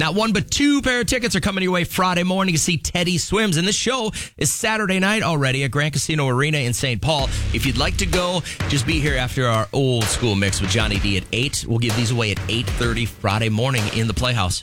Not one, but two pair of tickets are coming your way Friday morning to see Teddy Swims. And this show is Saturday night already at Grand Casino Arena in St. Paul. If you'd like to go, just be here after our old school mix with Johnny D at 8. We'll give these away at 8:30 Friday morning in the Playhouse.